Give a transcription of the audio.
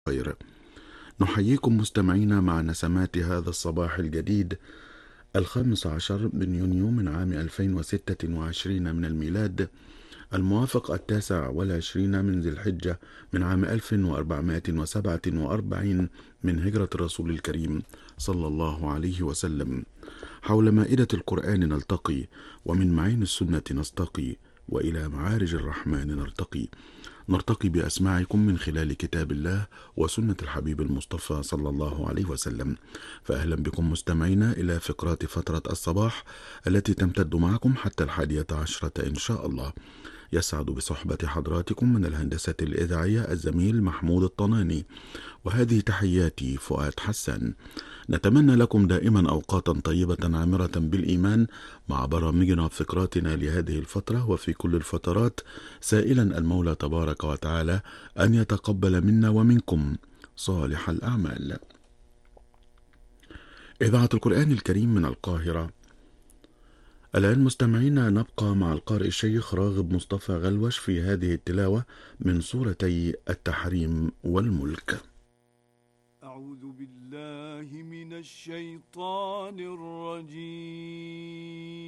خير. نحييكم مستمعينا مع نسمات هذا الصباح الجديد 15 من يونيو من عام 2026 من الميلاد، الموافق 29 من ذي الحجة من عام 1447 من هجرة الرسول الكريم صلى الله عليه وسلم. حول مائدة القرآن نلتقي، ومن معين السنة نستقي، وإلى معارج الرحمن نرتقي بأسماعكم من خلال كتاب الله وسنة الحبيب المصطفى صلى الله عليه وسلم. فأهلا بكم مستمعينا إلى فقرات فترة الصباح التي تمتد معكم حتى 11 إن شاء الله. يسعد بصحبة حضراتكم من الهندسة الإذاعية الزميل محمود الطناني، وهذه تحياتي فؤاد حسن. نتمنى لكم دائما أوقاتا طيبة عامرة بالإيمان مع برامجنا وفقراتنا لهذه الفترة وفي كل الفترات، سائلا المولى تبارك وتعالى أن يتقبل منا ومنكم صالح الأعمال. إذاعة القرآن الكريم من القاهرة. الآن مستمعينا نبقى مع القارئ الشيخ راغب مصطفى غلوش في هذه التلاوة من سورتي التحريم والملك. أعوذ بالله من الشيطان الرجيم.